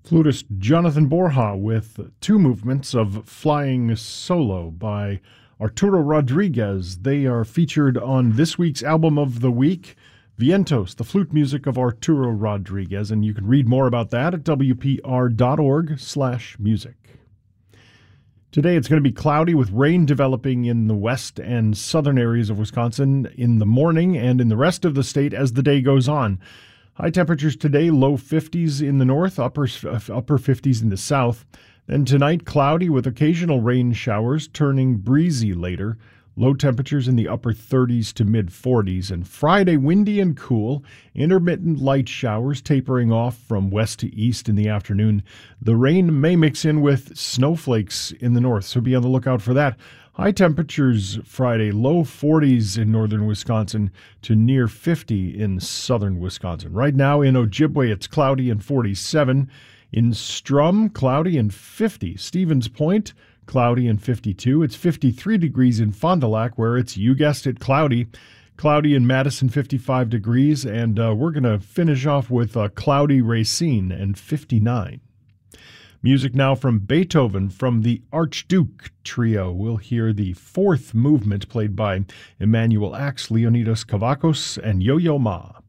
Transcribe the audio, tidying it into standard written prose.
Flutist Jonathan Borja with two movements of Flying Solo by Arturo Rodriguez. They are featured on this week's album of the week, Vientos, the flute music of Arturo Rodriguez, and you can read more about that at wpr.org/music. Today it's going to be cloudy with rain developing in the west and southern areas of Wisconsin in the morning and in the rest of the state as the day goes on. High temperatures today, low 50s in the north, upper 50s in the south. Then tonight, cloudy with occasional rain showers, turning breezy later. Low temperatures in the upper 30s to mid-40s. And Friday, windy and cool, intermittent light showers tapering off from west to east in the afternoon. The rain may mix in with snowflakes in the north, so be on the lookout for that. High temperatures Friday, low 40s in northern Wisconsin to near 50 in southern Wisconsin. Right now in Ojibwe, it's cloudy and 47. In Strum, cloudy and 50. Stevens Point, cloudy and 52. It's 53 degrees in Fond du Lac, where it's, you guessed it, cloudy. Cloudy in Madison, 55 degrees. And we're going to finish off with cloudy Racine and 59. Music now from Beethoven, from the Archduke Trio. We'll hear the fourth movement played by Emanuel Ax, Leonidas Kavakos, and Yo-Yo Ma.